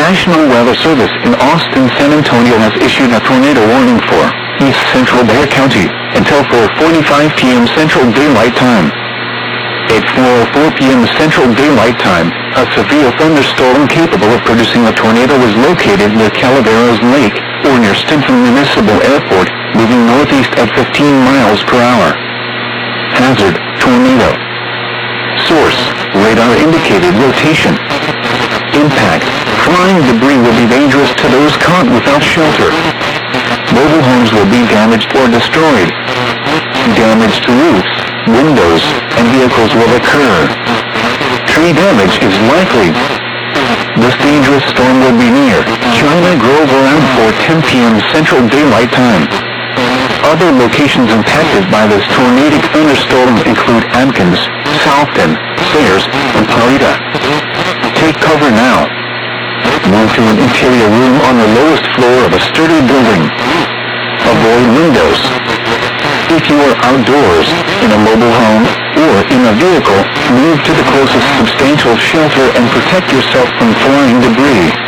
National Weather Service in Austin, San Antonio has issued a tornado warning for East Central Bexar County until 4:45 p.m. Central Daylight Time. At 4:04 p.m. Central Daylight Time, a severe thunderstorm capable of producing a tornado was located near Calaveras Lake, or near Stinson Municipal Airport, moving northeast at 15 miles per hour. Hazard, tornado. Source, radar indicated rotation. Impact, flying debris will be dangerous to those caught without shelter. Mobile homes will be damaged or destroyed. Damage to roofs, windows, and vehicles will occur. Tree damage is likely. This dangerous storm will be near China Grove around 4:10 p.m. Central Daylight Time. Other locations impacted by this tornadic thunderstorm include Atkins, Southton, Sayers, and Parita. Take cover now. Move to an interior room on the lowest floor of a sturdy building. Avoid windows. If you are outdoors, in a mobile home, or in a vehicle, move to the closest substantial shelter and protect yourself from flying debris.